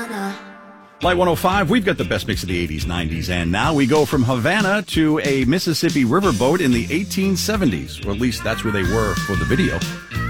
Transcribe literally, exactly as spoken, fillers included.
Light one oh five, we've got the best mix of the eighties, nineties, and now we go from Havana to a Mississippi riverboat in the eighteen seventies, or at least that's where they were for the video.